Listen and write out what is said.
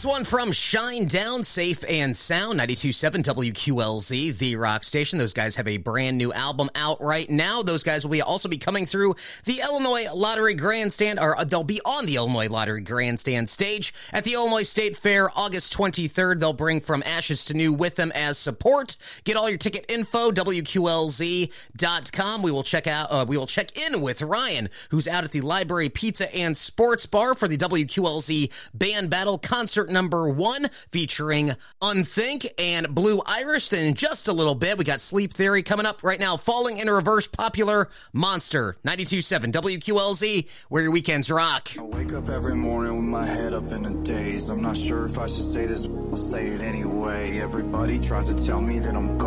one from Shinedown, Safe and Sound, 92.7 WQLZ, the rock station. Those guys have a brand new album out right now. Those guys will also be coming through the Illinois Lottery Grandstand, or they'll be on the Illinois Lottery Grandstand stage at the Illinois State Fair August 23rd. They'll bring From Ashes to New with them as support. Get all your ticket info, WQLZ.com. We will check in with Ryan, who's out at the Library Pizza and Sports Bar for the WQLZ Band Battle Concert number 1, featuring Unthink and Blue Irish. And in just a little bit, we got Sleep Theory coming up right now. Falling in Reverse, Popular Monster, 92.7 WQLZ, where your weekends rock. I wake up every morning with my head up in a daze. I'm not sure if I should say this, but I'll say it anyway. Everybody tries to tell me that I'm going